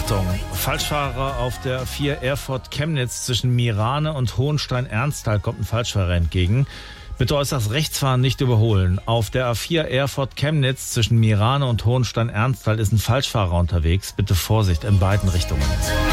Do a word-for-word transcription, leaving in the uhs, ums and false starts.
Achtung, Falschfahrer auf der A vier Erfurt-Chemnitz zwischen Mirane und Hohenstein-Ernsthal kommt ein Falschfahrer entgegen. Bitte äußerst rechts fahren, nicht überholen. Auf der A vier Erfurt-Chemnitz zwischen Mirane und Hohenstein-Ernsthal ist ein Falschfahrer unterwegs. Bitte Vorsicht in beiden Richtungen.